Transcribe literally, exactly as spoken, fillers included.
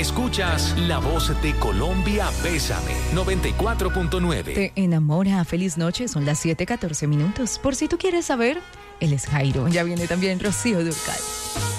Escuchas La Voz de Colombia, Bésame, noventa y cuatro punto nueve. Te enamora. Feliz noche, son las siete catorce minutos. Por si tú quieres saber, él es Jairo. Ya viene también Rocío Dúrcal.